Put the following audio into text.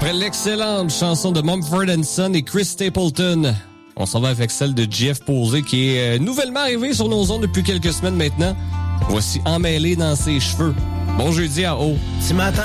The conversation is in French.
Après l'excellente chanson de Mumford & Son et Chris Stapleton, on s'en va avec celle de Jeff Posey qui est nouvellement arrivé sur nos ondes depuis quelques semaines maintenant. Voici Emmêlé dans ses cheveux. Bon jeudi à haut. Tu m'attends